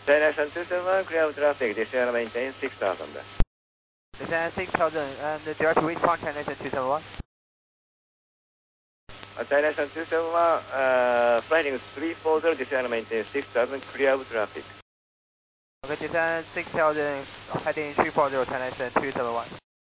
Destination 271, clear of traffic, descend maintain 6000. Descend 6000 and direct to which point, destination 271? Destination 271, flying 340, descend maintain 6000, clear of traffic. Okay, descend 6000, heading 340, destination 271.